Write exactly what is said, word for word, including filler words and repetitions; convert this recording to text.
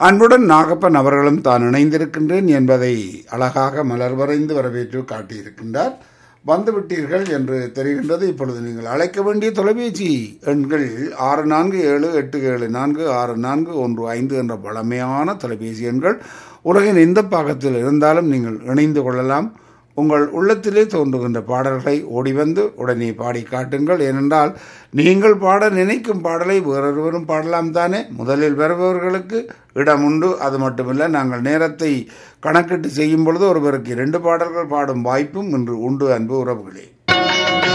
அன்புடன் நாகப்பன் அவர்களும் தான் இணைந்திருக்கின்றேன் என்பதை அழகாக மலர் வரைந்து வரவேற்று காட்டியிருக்கின்றார். வந்துவிட்டீர்கள் என்று தெரிகின்றது. இப்பொழுது நீங்கள் அழைக்க வேண்டிய தொலைபேசி எண்கள் ஆறு நான்கு ஏழு எட்டு ஏழு நான்கு ஆறு நான்கு ஒன்று ஐந்து என்ற பழமையான தொலைபேசி எண்கள். உலகின் எந்த பாகத்தில் இருந்தாலும் நீங்கள் இணைந்து கொள்ளலாம். உங்கள் உள்ளத்திலே தோன்றுகின்ற பாடல்களை ஓடிவந்து உடனே பாடி காட்டுங்கள். ஏனென்றால் நீங்கள் பாட நினைக்கும் பாடலை வேறொருவரும் பாடலாம் தானே. முதலில் வருபவர்களுக்கு இடம் உண்டு. அது மட்டுமில்லை, நாங்கள் நேரத்தை கணக்கிட்டு செய்யும் பொழுது ஒருவருக்கு இரண்டு பாடல்கள் பாடும் வாய்ப்பும் இன்று உண்டு. அன்பு உறவுகளே,